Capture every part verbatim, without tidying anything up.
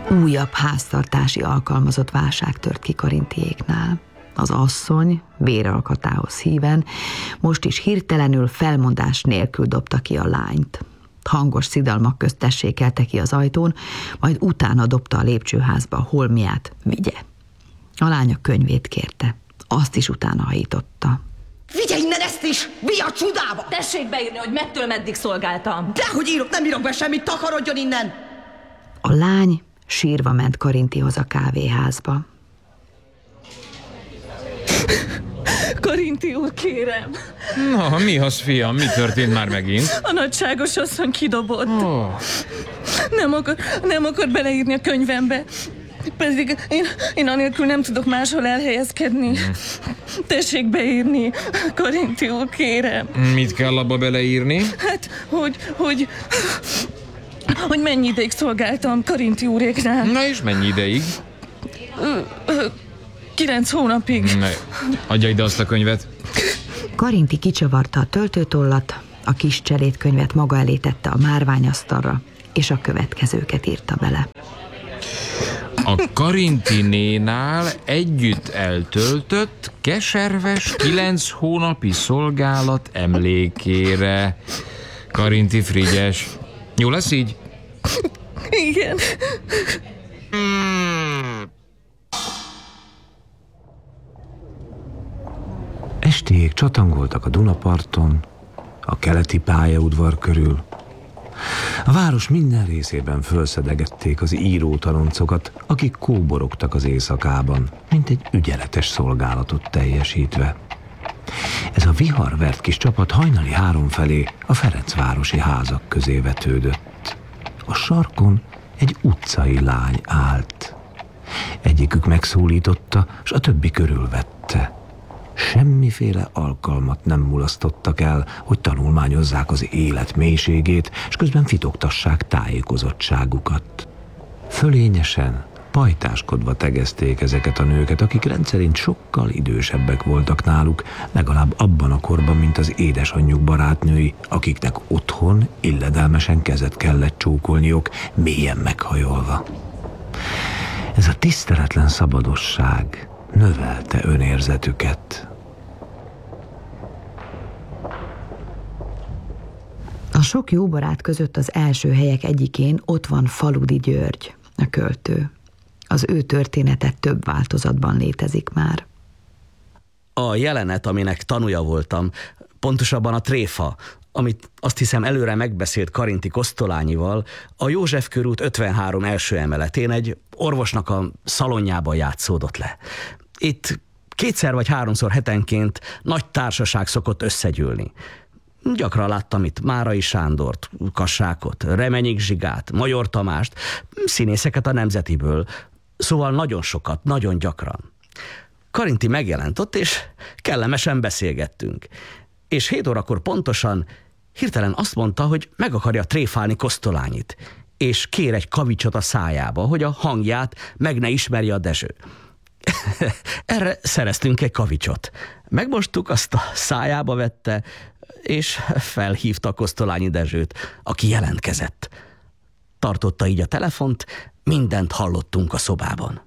Újabb háztartási alkalmazott válság tört ki Karintiéknál. Az asszony véralkatához híven most is hirtelenül felmondás nélkül dobta ki a lányt. Hangos szidalmak közt tessékelte ki az ajtón, majd utána dobta a lépcsőházba a holmiát, vigye. A lány a könyvét kérte, azt is utána hajította. Vigye innen ezt is! Mi a csudába? Tessék beírni, hogy mettől meddig szolgáltam. Dehogy írok, nem írok be semmit, takarodjon innen! A lány sírva ment Karintihoz a kávéházba. Karinti úr, kérem. Na, mi az, fiam? Mi történt már megint? A nagyságos asszony kidobott. Oh. Nem akar, nem akar beleírni a könyvembe. Pedig én, én anélkül nem tudok máshol elhelyezkedni. Mm. Tessék beírni, Karinti úr, kérem. Mit kell abba beleírni? Hát, hogy, hogy, hogy mennyi ideig szolgáltam Karinti úréknál. Na és mennyi ideig? Ö, ö, kilenc hónapig. Na, adja ide azt a könyvet. Karinti kicsavarta a töltőtollat, a kis cselédkönyvet maga elé tette a márványasztalra, és a következőket írta bele. A Karinti nénál együtt eltöltött keserves kilenc hónapi szolgálat emlékére. Karinti Frigyes. Jó lesz így? Igen. Estéjék csatangoltak a Dunaparton, a keleti pályaudvar körül. A város minden részében fölszedegették az írótaloncokat, akik kóborogtak az éjszakában, mint egy ügyeletes szolgálatot teljesítve. Ez a viharvert kis csapat hajnali három felé a Ferencvárosi házak közé vetődött. A sarkon egy utcai lány állt. Egyikük megszólította, s a többi körülvette. Semmiféle alkalmat nem mulasztottak el, hogy tanulmányozzák az élet mélységét, és közben fitoktassák tájékozottságukat. Fölényesen, pajtáskodva tegezték ezeket a nőket, akik rendszerint sokkal idősebbek voltak náluk, legalább abban a korban, mint az édesanyjuk barátnői, akiknek otthon illedelmesen kezet kellett csókolniuk, mélyen meghajolva. Ez a tiszteletlen szabadosság növelte önérzetüket. A sok jó barát között az első helyek egyikén ott van Faludi György, a költő. Az ő története több változatban létezik már. A jelenet, aminek tanúja voltam, pontosabban a tréfa, amit azt hiszem előre megbeszélt Karinti Kosztolányival, a József körút ötvenhárom első emeletén egy orvosnak a szalonjában játszódott le. Itt kétszer vagy háromszor hetenként nagy társaság szokott összegyűlni. Gyakran láttam itt Márai Sándort, Kassákot, Remenyik Zsigát, Major Tamást, színészeket a Nemzetiből, szóval nagyon sokat, nagyon gyakran. Karinti megjelent ott, és kellemesen beszélgettünk. És hét órakor pontosan hirtelen azt mondta, hogy meg akarja tréfálni Kosztolányit, és kér egy kavicsot a szájába, hogy a hangját meg ne ismerje a Dezső. Erre szereztünk egy kavicsot. Megmostuk, azt a szájába vette, és felhívta Kosztolányi Dezsőt, aki jelentkezett. Tartotta így a telefont, mindent hallottunk a szobában.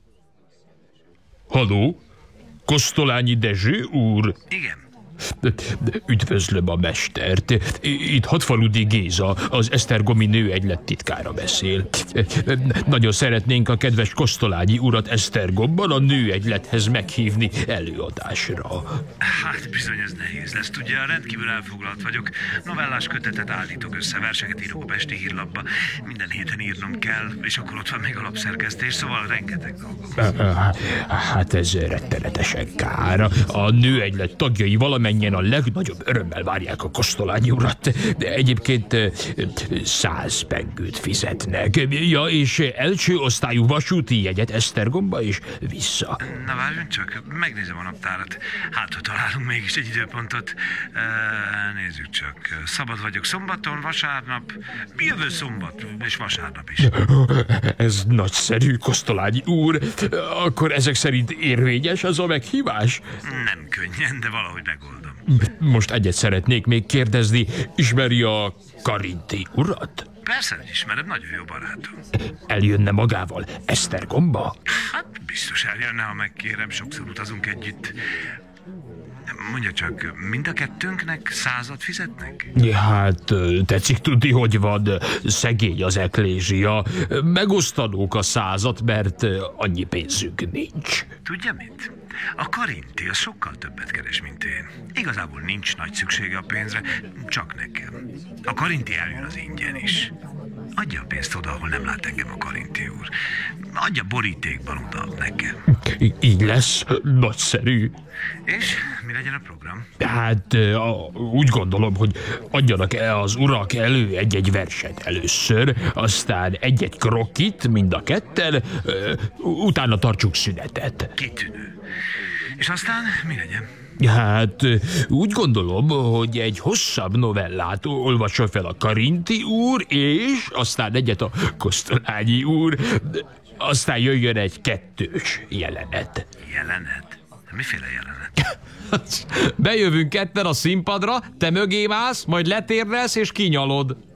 Haló? Kosztolányi Dezső úr? Igen. Üdvözlöm a mestert. Itt Hadfaludi Géza, az esztergomi nőegylet titkára beszél. Nagyon szeretnénk a kedves Kosztolányi urat Esztergomban a nőegylethez meghívni előadásra. Hát bizony ez nehéz lesz. Tudja, rendkívül elfoglalt vagyok. Novellás kötetet állítok össze, verseket írok a Pesti Hírlapba. Minden héten írnom kell, és akkor ott van még a lapszerkesztés, szóval rengeteg dolgom. Hát ez rettenetesen kár. A nőegylet tagjai valamennyi menjen a legnagyobb örömmel várják a Kosztolányi urat, de egyébként száz pengőt fizetnek. Ja, és első osztályú vasúti jegyet Esztergomba és vissza. Na várjunk csak, megnézem a naptárat. Hát, ha találunk mégis egy időpontot. Nézzük csak. Szabad vagyok szombaton, vasárnap, jövő szombat és vasárnap is. Ez nagyszerű, Kosztolányi úr. Akkor ezek szerint érvényes az a meghívás? Nem könnyen, de valahogy megoldom. Most egyet szeretnék még kérdezni, ismeri a Karinti urat? Persze, hogy ismerem, nagyon jó barátom. Eljönne magával Esztergomba? Hát biztos eljönne, ha megkérem, sokszor utazunk együtt. Mondja csak, mind a kettőnknek százat fizetnek? Hát, tetszik tudni, hogy van, szegény az eklézsia. Megosztanók a százat, mert annyi pénzünk nincs. Tudja mit? A Karinti az sokkal többet keres, mint én. Igazából nincs nagy szüksége a pénzre, csak nekem. A Karinti eljön az ingyen is. Adja a pénzt oda, ahol nem lát engem a Karinti úr. Adja borítékban oda nekem. Í- így lesz, nagyszerű. És mi legyen a program? Hát úgy gondolom, hogy adjanak el az urak elő egy-egy verset először, aztán egy-egy krokit mind a ketten, utána tartsuk szünetet. Kitűnő. És aztán mi legyen? Hát úgy gondolom, hogy egy hosszabb novellát olvassa fel a Karinti úr, és aztán egyet a Kosztolányi úr, aztán jöjjön egy kettős jelenet. Jelenet? Miféle jelenet? Bejövünk ketten a színpadra, te mögém állsz, majd letérdelsz és kinyalod.